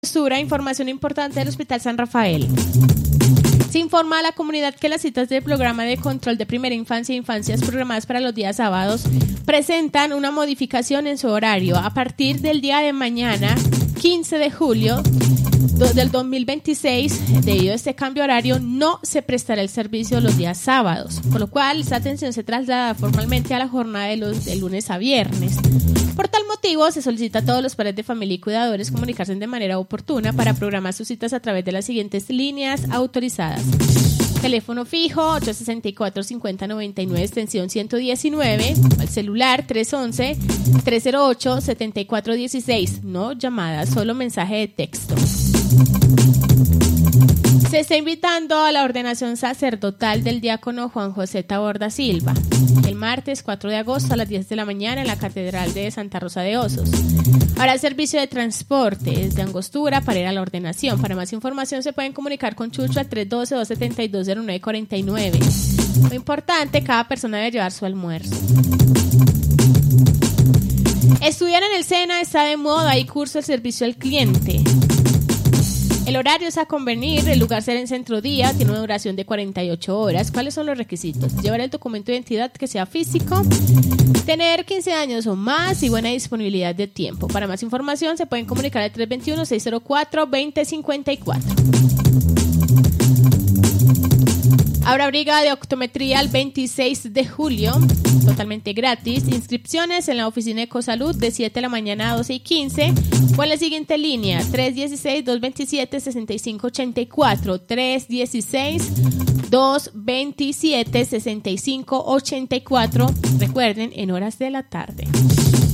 Información importante del Hospital San Rafael. Se informa a la comunidad que las citas del programa de control de primera infancia e infancias programadas para los días sábados presentan una modificación en su horario. A partir del día de mañana, 15 de julio del 2026, debido a este cambio horario, no se prestará el servicio los días sábados, por lo cual esta atención se traslada formalmente a la jornada de lunes a viernes. Por tal motivo, se solicita a todos los padres de familia y cuidadores comunicarse de manera oportuna para programar sus citas a través de las siguientes líneas autorizadas. Teléfono fijo 864-5099, extensión 119, al celular 311-308-7416. No llamadas, solo mensaje de texto. Se está invitando a la ordenación sacerdotal del diácono Juan José Taborda Silva el martes 4 de agosto a las 10 de la mañana en la Catedral de Santa Rosa de Osos. Habrá servicio de transporte desde Angostura para ir a la ordenación. Para más información se pueden comunicar con Chucho al 312-272-0949. Lo importante, cada persona debe llevar su almuerzo. Estudiar en el SENA está de moda y curso el servicio al cliente. El horario es a convenir, el lugar será en centro día, tiene una duración de 48 horas. ¿Cuáles son los requisitos? Llevar el documento de identidad que sea físico, tener 15 años o más y buena disponibilidad de tiempo. Para más información se pueden comunicar al 321-604-2054. Habrá brigada de optometría el 26 de julio, totalmente gratis. Inscripciones en la oficina de Ecosalud de 7 de la mañana a 12:15 o en la siguiente línea 316-227-6584, 316-227-6584. Recuerden, en horas de la tarde.